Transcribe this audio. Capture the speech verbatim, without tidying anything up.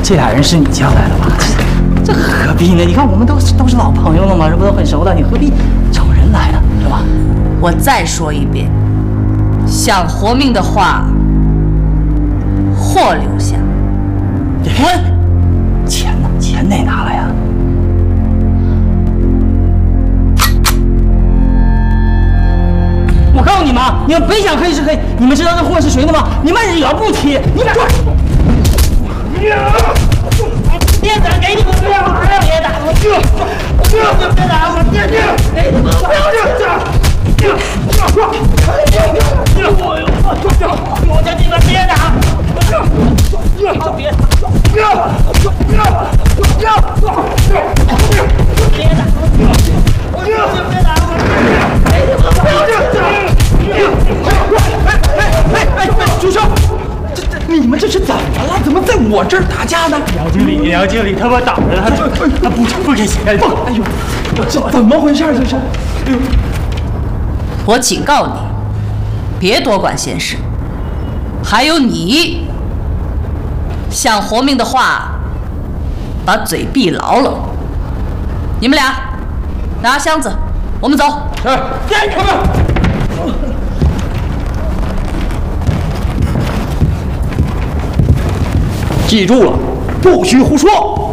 这俩人是你叫来的吧？这这何必呢？你看我们都都是老朋友了嘛，这不都很熟了？你何必找人来呢？是吧？ 我再说一遍，想活命的话，货留下。 滚！钱呢？钱哪拿来呀？ 我告诉你们啊，你们别想黑是黑，你们知道这货是谁的吗？你们惹不起！你们滚！别打，给你们不要打呀！别打我！别别别打我！别别！给你们不要这样！别别别！我我我叫你们别打！别别别别别别别打！我就别打我！给你们不要这样！ 哎哎哎哎！住手！这这你们这是怎么了？怎么在我这儿打架呢？ 杨经理，杨经理，他把打着他，他不不给钱。 不，哎呦，这怎么回事？这是？哎呦！ 我警告你，别多管闲事。还有你，想活命的话，把嘴闭牢了。你们俩拿箱子，我们走。 是，快快！ 记住了，不许胡说。